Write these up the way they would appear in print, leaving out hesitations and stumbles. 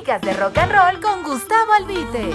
Clásicas de rock and roll con Gustavo Albite.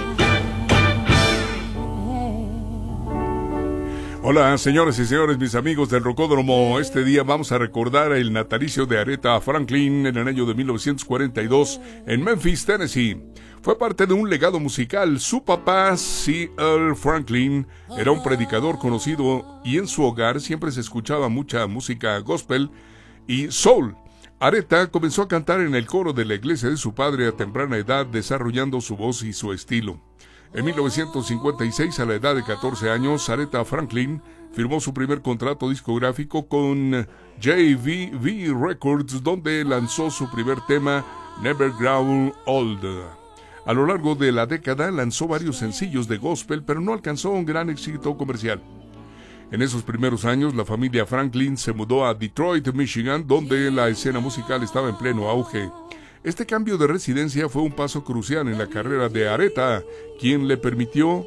Hola, señoras y señores, mis amigos del Rocódromo. Este día vamos a recordar el natalicio de Aretha Franklin en el año de 1942 en Memphis, Tennessee. Fue parte de un legado musical. Su papá, C. Earl Franklin, era un predicador conocido y en su hogar siempre se escuchaba mucha música gospel y soul. Aretha comenzó a cantar en el coro de la iglesia de su padre a temprana edad, desarrollando su voz y su estilo. En 1956, a la edad de 14 años, Aretha Franklin firmó su primer contrato discográfico con JVV Records, donde lanzó su primer tema, Never Grow Old. A lo largo de la década lanzó varios sencillos de gospel, pero no alcanzó un gran éxito comercial. En esos primeros años, la familia Franklin se mudó a Detroit, Michigan, donde la escena musical estaba en pleno auge. Este cambio de residencia fue un paso crucial en la carrera de Aretha, quien le permitió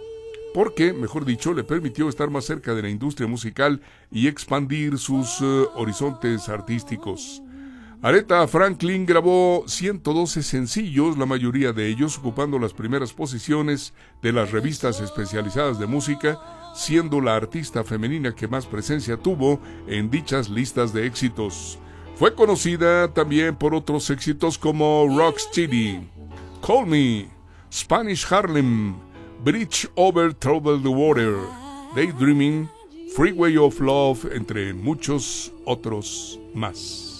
estar más cerca de la industria musical y expandir sus horizontes artísticos. Aretha Franklin grabó 112 sencillos, la mayoría de ellos ocupando las primeras posiciones de las revistas especializadas de música, siendo la artista femenina que más presencia tuvo en dichas listas de éxitos. Fue conocida también por otros éxitos como Rocksteady, Call Me, Spanish Harlem, Bridge Over Troubled Water, Daydreaming, Freeway of Love, entre muchos otros más.